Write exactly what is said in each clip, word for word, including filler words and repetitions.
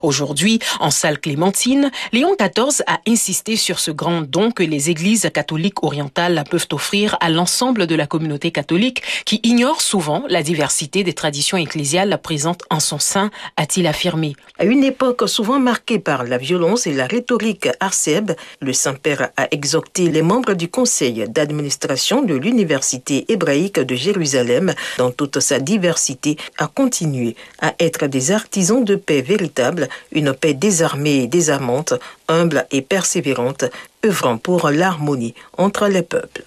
Aujourd'hui, en salle Clémentine, Léon quatorze a insisté sur ce grand don que les églises catholiques orientales peuvent offrir à l'ensemble de la communauté catholique qui ignore souvent la diversité des traditions ecclésiales présentes en son sein, a-t-il affirmé. À une époque souvent marquée par la violence et la rhétorique arcèbe, le Saint-Père a exhorté les membres du conseil d'administration de l'Université hébraïque de Jérusalem, dans toute sa diversité, à continuer à être des artisans de paix véritables, une paix désarmée et désarmante, humble et persévérante, œuvrant pour l'harmonie entre les peuples.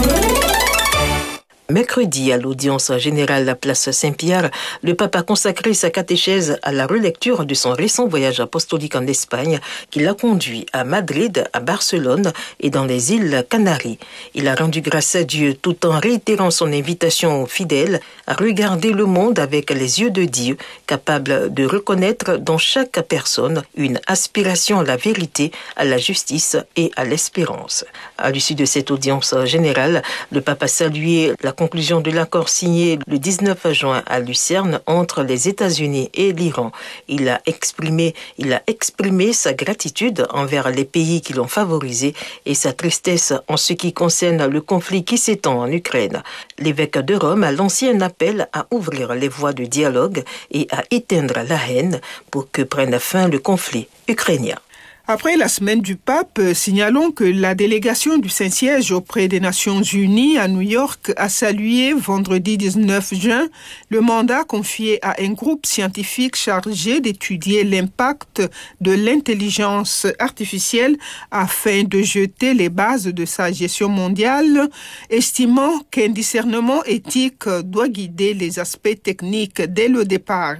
Mercredi, à l'audience générale à la place Saint-Pierre, le pape a consacré sa catéchèse à la relecture de son récent voyage apostolique en Espagne qui l'a conduit à Madrid, à Barcelone et dans les îles Canaries. Il a rendu grâce à Dieu tout en réitérant son invitation aux fidèles à regarder le monde avec les yeux de Dieu, capable de reconnaître dans chaque personne une aspiration à la vérité, à la justice et à l'espérance. À l'issue de cette audience générale, le pape a salué la conclusion de l'accord signé le dix-neuf juin à Lucerne entre les États-Unis et l'Iran. Il a exprimé, il a exprimé sa gratitude envers les pays qui l'ont favorisé et sa tristesse en ce qui concerne le conflit qui s'étend en Ukraine. L'évêque de Rome a lancé un appel à ouvrir les voies de dialogue et à éteindre la haine pour que prenne fin le conflit ukrainien. Après la semaine du pape, signalons que la délégation du Saint-Siège auprès des Nations Unies à New York a salué vendredi dix-neuf juin le mandat confié à un groupe scientifique chargé d'étudier l'impact de l'intelligence artificielle afin de jeter les bases de sa gestion mondiale, estimant qu'un discernement éthique doit guider les aspects techniques dès le départ.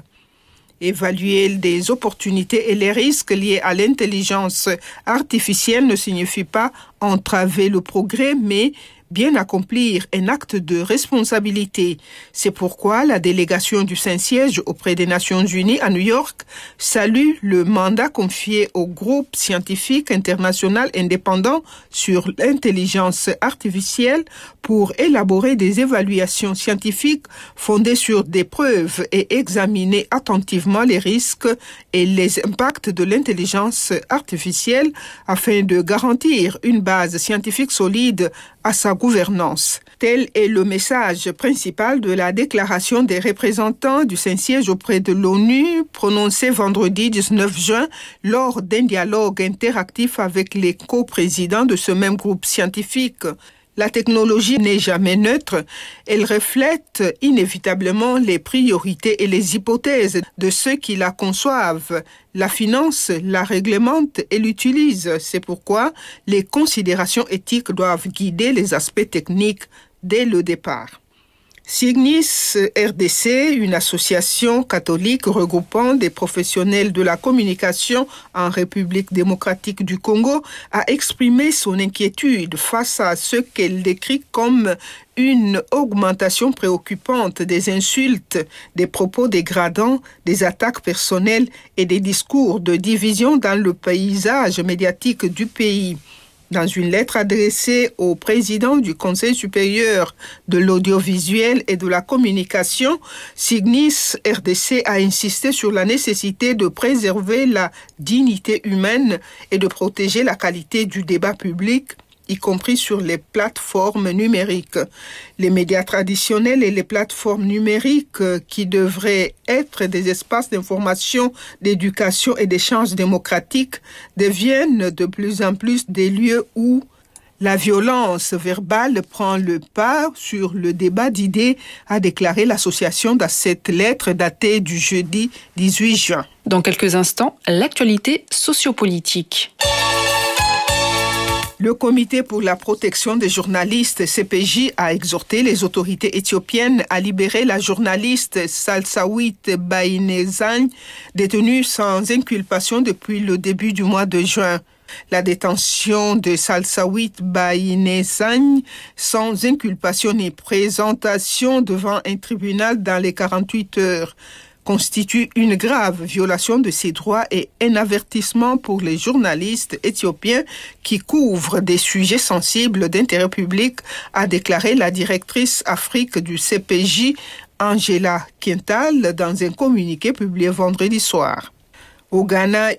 Évaluer les opportunités et les risques liés à l'intelligence artificielle ne signifie pas entraver le progrès, mais bien accomplir un acte de responsabilité. C'est pourquoi la délégation du Saint-Siège auprès des Nations Unies à New York salue le mandat confié au groupe scientifique international indépendant sur l'intelligence artificielle pour élaborer des évaluations scientifiques fondées sur des preuves et examiner attentivement les risques et les impacts de l'intelligence artificielle afin de garantir une base scientifique solide à sa gouvernance. Tel est le message principal de la déclaration des représentants du Saint-Siège auprès de l'ONU prononcée vendredi dix-neuf juin lors d'un dialogue interactif avec les coprésidents de ce même groupe scientifique. La technologie n'est jamais neutre, elle reflète inévitablement les priorités et les hypothèses de ceux qui la conçoivent, la financent, la réglementent et l'utilisent. C'est pourquoi les considérations éthiques doivent guider les aspects techniques dès le départ. Signis R D C, une association catholique regroupant des professionnels de la communication en République démocratique du Congo, a exprimé son inquiétude face à ce qu'elle décrit comme une augmentation préoccupante des insultes, des propos dégradants, des attaques personnelles et des discours de division dans le paysage médiatique du pays. Dans une lettre adressée au président du Conseil supérieur de l'audiovisuel et de la communication, Signis R D C a insisté sur la nécessité de préserver la dignité humaine et de protéger la qualité du débat public, y compris sur les plateformes numériques. Les médias traditionnels et les plateformes numériques qui devraient être des espaces d'information, d'éducation et d'échange démocratique deviennent de plus en plus des lieux où la violence verbale prend le pas sur le débat d'idées, a déclaré l'association dans cette lettre datée du jeudi dix-huit juin. Dans quelques instants, l'actualité sociopolitique. Le Comité pour la protection des journalistes, C P J, a exhorté les autorités éthiopiennes à libérer la journaliste Salsawit Bayinezagne, détenue sans inculpation depuis le début du mois de juin. La détention de Salsawit Bayinezagne sans inculpation ni présentation devant un tribunal dans les quarante-huit heures constitue une grave violation de ses droits et un avertissement pour les journalistes éthiopiens qui couvrent des sujets sensibles d'intérêt public, a déclaré la directrice Afrique du C P J, Angela Quintal, dans un communiqué publié vendredi soir. Au Ghana,